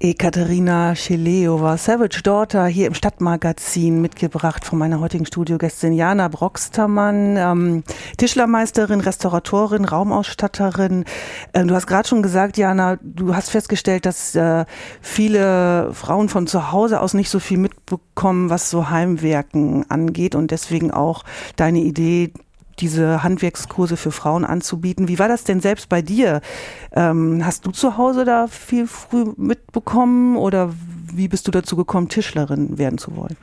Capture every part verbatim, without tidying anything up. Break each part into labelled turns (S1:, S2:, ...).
S1: Ekaterina Schelejowa, Savage Daughter, hier im Stadtmagazin, mitgebracht von meiner heutigen Studiogästin Jana Broxtermann, ähm, Tischlermeisterin, Restauratorin, Raumausstatterin. Ähm, du hast gerade schon gesagt, Jana, du hast festgestellt, dass äh, viele Frauen von zu Hause aus nicht so viel mitbekommen, was so Heimwerken angeht, und deswegen auch deine Idee, diese Handwerkskurse für Frauen anzubieten. Wie war das denn selbst bei dir? Ähm, hast du zu Hause da viel früh mitbekommen oder wie bist du dazu gekommen, Tischlerin werden zu wollen?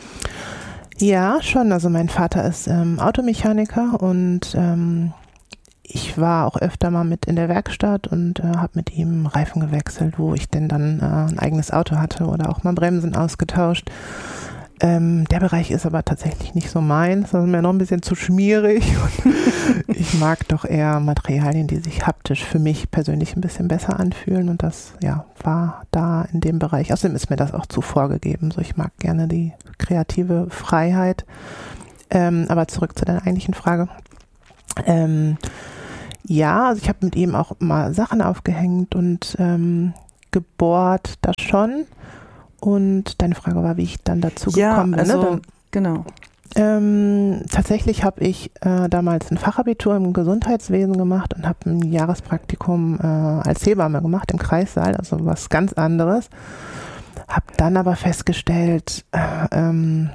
S2: Ja, schon. Also mein Vater ist ähm, Automechaniker und ähm, ich war auch öfter mal mit in der Werkstatt und äh, habe mit ihm Reifen gewechselt, wo ich denn dann äh, ein eigenes Auto hatte oder auch mal Bremsen ausgetauscht. Ähm, der Bereich ist aber tatsächlich nicht so meins, das ist mir noch ein bisschen zu schmierig. Ich mag doch eher Materialien, die sich haptisch für mich persönlich ein bisschen besser anfühlen, und das ja war da in dem Bereich. Außerdem ist mir das auch zu vorgegeben, so ich mag gerne die kreative Freiheit. Ähm, aber zurück zu deiner eigentlichen Frage. Ähm, ja, also ich habe mit ihm auch mal Sachen aufgehängt und ähm, gebohrt, das schon. Und deine Frage war, wie ich dann dazu gekommen
S1: ja, also,
S2: bin. Ne?
S1: Genau.
S2: Ähm, tatsächlich habe ich äh, damals ein Fachabitur im Gesundheitswesen gemacht und habe ein Jahrespraktikum äh, als Hebamme gemacht im Kreissaal, also was ganz anderes. Habe dann aber festgestellt, äh, ähm,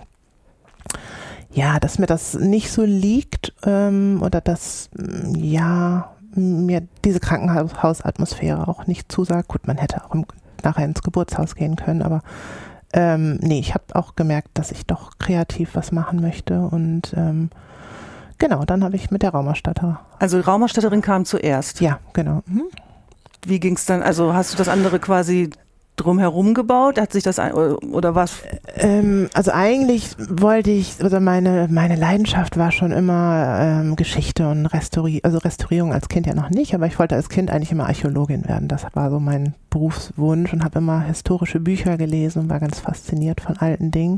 S2: ja, dass mir das nicht so liegt ähm, oder dass, ja, mir diese Krankenhausatmosphäre auch nicht zusagt. Gut, man hätte auch im nachher ins Geburtshaus gehen können, aber ähm, nee, ich habe auch gemerkt, dass ich doch kreativ was machen möchte, und ähm, genau, dann habe ich mit der Raumausstatter.
S1: Also Raumausstatterin kam zuerst?
S2: Ja, genau. Mhm.
S1: Wie ging es dann, also hast du das andere quasi drumherum gebaut? Hat sich das ein, oder was?
S2: Ähm, also eigentlich wollte ich, also meine, meine Leidenschaft war schon immer ähm, Geschichte und Restaurierung, also Restaurierung als Kind ja noch nicht, aber ich wollte als Kind eigentlich immer Archäologin werden. Das war so mein Berufswunsch, und habe immer historische Bücher gelesen und war ganz fasziniert von alten Dingen.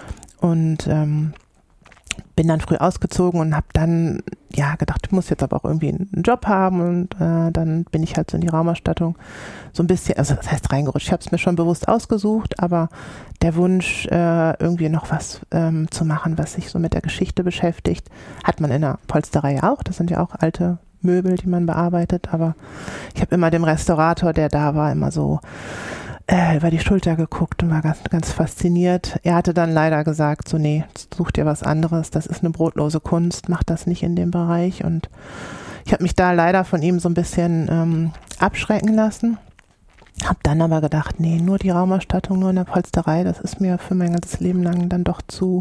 S2: Und ähm, bin dann früh ausgezogen und habe dann ja gedacht, ich muss jetzt aber auch irgendwie einen Job haben, und äh, dann bin ich halt so in die Raumausstattung so ein bisschen, also das heißt reingerutscht. Ich habe es mir schon bewusst ausgesucht, aber der Wunsch, äh, irgendwie noch was ähm, zu machen, was sich so mit der Geschichte beschäftigt, hat man in der Polsterei ja auch. Das sind ja auch alte Möbel, die man bearbeitet, aber ich habe immer dem Restaurator, der da war, immer so Äh, über die Schulter geguckt und war ganz, ganz fasziniert. Er hatte dann leider gesagt, so nee, such dir was anderes, das ist eine brotlose Kunst, mach das nicht in dem Bereich. Und ich habe mich da leider von ihm so ein bisschen ähm, abschrecken lassen. Habe dann aber gedacht, nee, nur die Raumausstattung, nur in der Polsterei, das ist mir für mein ganzes Leben lang dann doch zu,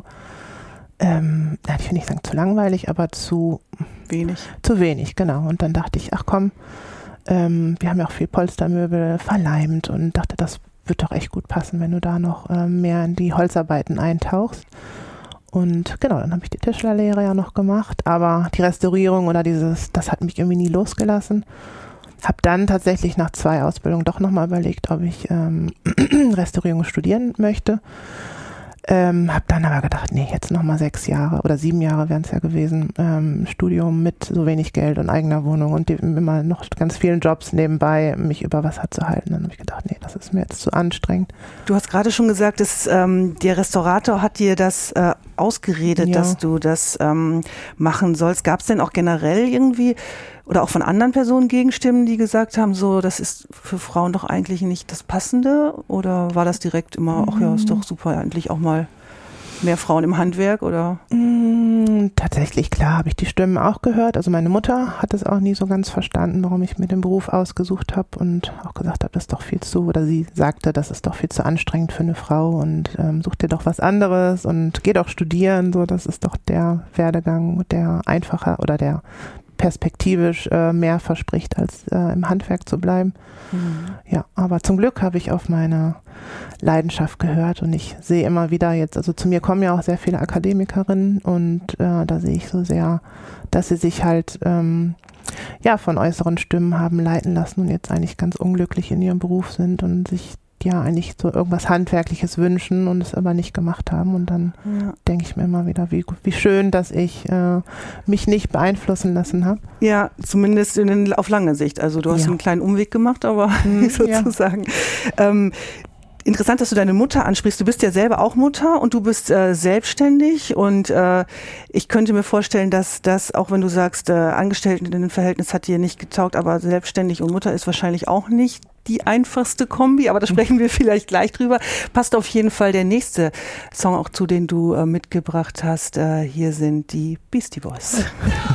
S2: ähm, ich will nicht sagen zu langweilig, aber zu
S1: wenig.
S2: Zu wenig, genau. Und dann dachte ich, ach komm, Ähm, wir haben ja auch viel Polstermöbel verleimt, und dachte, das wird doch echt gut passen, wenn du da noch ähm, mehr in die Holzarbeiten eintauchst. Und genau, dann habe ich die Tischlerlehre ja noch gemacht, aber die Restaurierung oder dieses, das hat mich irgendwie nie losgelassen. Habe dann tatsächlich nach zwei Ausbildungen doch nochmal überlegt, ob ich ähm, Restaurierung studieren möchte. Ähm, habe dann aber gedacht, nee, jetzt nochmal sechs Jahre oder sieben Jahre wären es ja gewesen, ähm, Studium mit so wenig Geld und eigener Wohnung und die, immer noch ganz vielen Jobs nebenbei, mich über Wasser zu halten. Dann habe ich gedacht, nee, das ist mir jetzt zu anstrengend.
S1: Du hast gerade schon gesagt, dass ähm, der Restaurator hat dir das äh, ausgeredet,
S2: Ja.
S1: dass du das ähm, machen sollst. Gab es denn auch generell irgendwie oder auch von anderen Personen Gegenstimmen, die gesagt haben, so, das ist für Frauen doch eigentlich nicht das Passende? Oder war das direkt immer, ach ja, ist doch super, endlich auch mal mehr Frauen im Handwerk, oder?
S2: Mm, tatsächlich, klar, habe ich die Stimmen auch gehört. Also meine Mutter hat es auch nie so ganz verstanden, warum ich mir den Beruf ausgesucht habe und auch gesagt habe, das ist doch viel zu, oder sie sagte, das ist doch viel zu anstrengend für eine Frau und ähm, such dir doch was anderes und geh doch studieren, so, das ist doch der Werdegang, der einfacher oder der perspektivisch äh, mehr verspricht, als äh, im Handwerk zu bleiben. Mhm. Ja, aber zum Glück habe ich auf meine Leidenschaft gehört und ich sehe immer wieder jetzt, also zu mir kommen ja auch sehr viele Akademikerinnen und äh, da sehe ich so sehr, dass sie sich halt ähm, ja von äußeren Stimmen haben leiten lassen und jetzt eigentlich ganz unglücklich in ihrem Beruf sind und sich ja eigentlich so irgendwas Handwerkliches wünschen und es aber nicht gemacht haben. Und dann ja. denke ich mir immer wieder, wie, wie schön, dass ich äh, mich nicht beeinflussen lassen habe.
S1: Ja, zumindest in den, auf lange Sicht. Also du hast ja. einen kleinen Umweg gemacht, aber mhm, sozusagen. Ja. Ähm, Interessant, dass du deine Mutter ansprichst. Du bist ja selber auch Mutter und du bist äh, selbstständig und äh, ich könnte mir vorstellen, dass das, auch wenn du sagst, äh, Angestelltenverhältnis hat dir nicht getaugt, aber selbstständig und Mutter ist wahrscheinlich auch nicht die einfachste Kombi, aber da sprechen wir vielleicht gleich drüber. Passt auf jeden Fall der nächste Song auch zu, den du äh, mitgebracht hast. Äh, hier sind die Beastie Boys.